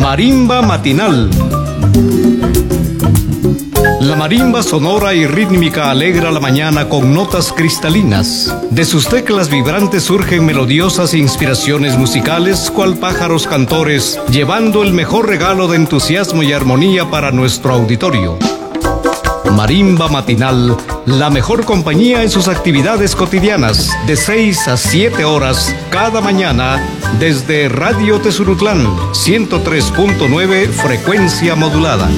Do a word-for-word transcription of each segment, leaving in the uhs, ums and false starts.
Marimba matinal. La marimba sonora y rítmica alegra la mañana con notas cristalinas. De sus teclas vibrantes surgen melodiosas inspiraciones musicales, cual pájaros cantores, llevando el mejor regalo de entusiasmo y armonía para nuestro auditorio. Marimba matinal, la mejor compañía en sus actividades cotidianas, de seis a siete horas cada mañana, desde Radio Tezurutlán, ciento tres punto nueve, frecuencia modulada.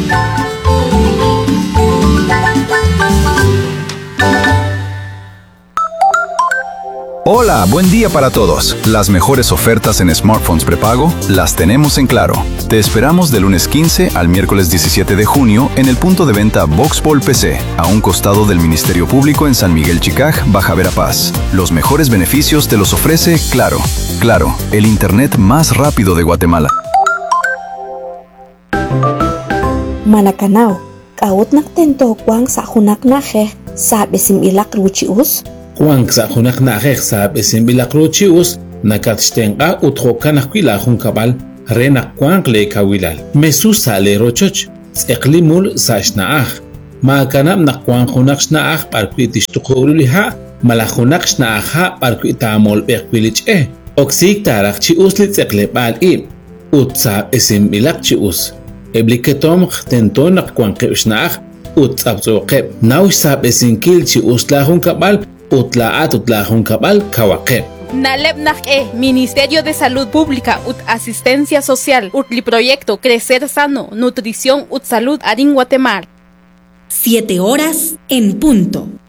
Hola, buen día para todos. Las mejores ofertas en smartphones prepago las tenemos en Claro. Te esperamos de lunes quince al miércoles diecisiete de junio en el punto de venta Voxpol P C, a un costado del Ministerio Público en San Miguel Chicaj, Baja Verapaz. Los mejores beneficios te los ofrece Claro. Claro, el internet más rápido de Guatemala. Manakanao, kaut naktento kwang sa hunak naje, sabi sim ilak ruchius. Juan sa hunak naje sabi sim ilak ruchius, nakatstenga uthokanak kwila hunkabal, renak kwang le kawilal. Mesu sale rochoch, seklimul sa shnaach. Makanam nakwang hunak shnaach parkwitish tukuruliha, malahunak shnaach parkwitamol bekwilich eh. Oksik tarak chius litseklepal ib, utsa isim ilak chius. Ebliketom tenton nakwang kewshnaach, utsabzoqeb. Naush sab isinkil chius lahun kabal, utlaat utlahun kabal kawakeb. Nalebnaj e Ministerio de Salud Pública ut Asistencia Social utli proyecto Crecer Sano, Nutrición ut Salud Arin Guatemala. Siete horas en punto.